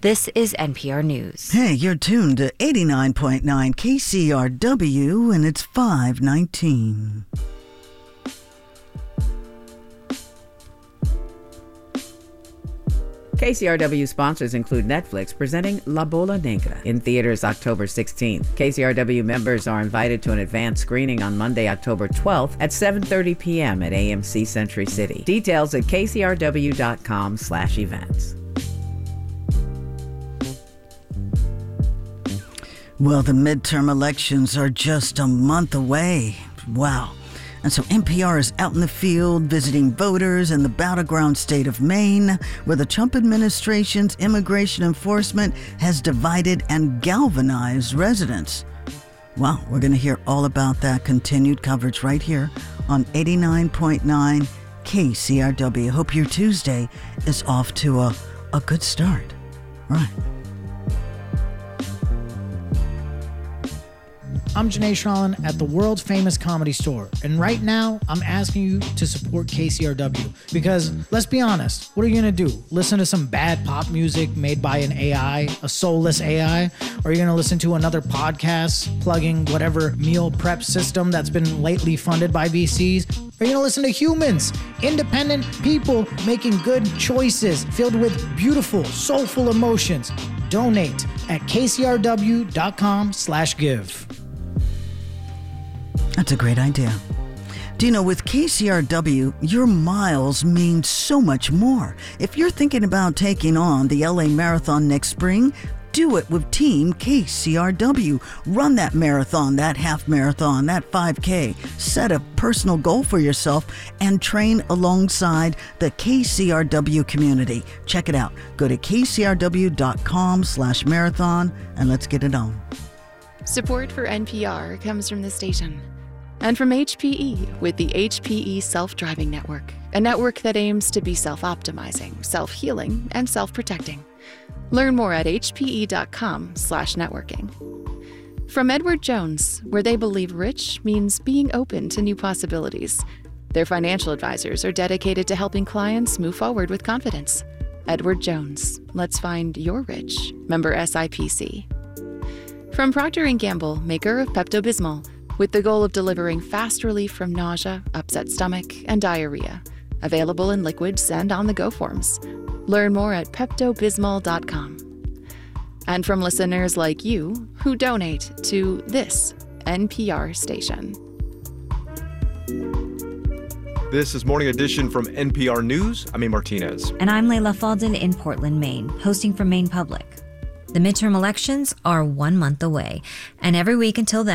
This is NPR News. Hey, you're tuned to 89.9 KCRW, and it's 5:19. KCRW sponsors include Netflix presenting La Bola Negra in theaters October 16th. KCRW members are invited to an advanced screening on Monday, October 12th at 7:30 p.m. at AMC Century City. Details at kcrw.com/events. Well, the midterm elections are just a month away. Wow. And so NPR is out in the field visiting voters in the battleground state of Maine, where the Trump administration's immigration enforcement has divided and galvanized residents. Well, we're going to hear all about that continued coverage right here on 89.9 KCRW. Hope your Tuesday is off to a good start. Right. I'm Janae Shrallin at the world famous Comedy Store, and right now I'm asking you to support KCRW because, let's be honest, what are you gonna do? Listen to some bad pop music made by an AI, a soulless AI? Or are you gonna listen to another podcast plugging whatever meal prep system that's been lately funded by VCs? Are you gonna listen to humans, independent people making good choices filled with beautiful, soulful emotions? Donate at kcrw.com/give. That's a great idea. Do you know, with KCRW, your miles mean so much more. If you're thinking about taking on the LA Marathon next spring, do it with Team KCRW. Run that marathon, that half marathon, that 5K. Set a personal goal for yourself and train alongside the KCRW community. Check it out. Go to kcrw.com/marathon and let's get it on. Support for NPR comes from the station and from HPE with the HPE Self-Driving Network, a network that aims to be self-optimizing, self-healing, and self-protecting. Learn more at hpe.com/networking. From Edward Jones, where they believe rich means being open to new possibilities. Their financial advisors are dedicated to helping clients move forward with confidence. Edward Jones, let's find your rich. Member SIPC. From Procter & Gamble, maker of Pepto-Bismol, with the goal of delivering fast relief from nausea, upset stomach, and diarrhea. Available in liquids and on-the-go forms. Learn more at peptobismol.com. And from listeners like you who donate to this NPR station. This is Morning Edition from NPR News. I'm A. Martinez. And I'm Layla Falden in Portland, Maine, hosting for Maine Public. The midterm elections are 1 month away, and every week until then,